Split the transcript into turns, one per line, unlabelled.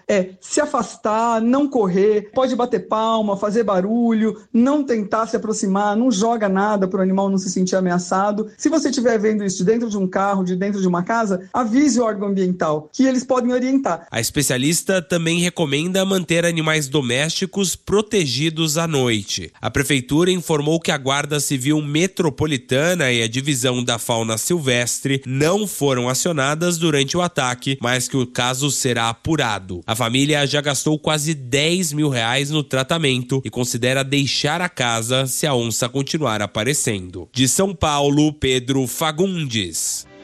é se afastar, não correr, pode bater palma, fazer barulho, não tentar se aproximar, não joga nada para o animal não se sentir ameaçado. Se você estiver vendo isso de dentro de um carro, de dentro de uma casa, avise o órgão ambiental, que eles podem orientar.
A especialista também recomenda manter animais domésticos protegidos à noite. A prefeitura informou que a Guarda Civil Metropolitana e a Divisão da Fauna Silvestre não foram acionadas durante o ataque, mas que o caso será apurado. A família já gastou quase R$10 mil no tratamento e considera deixar a casa se a onça continuar aparecendo. De São Paulo, Pedro Fagundes.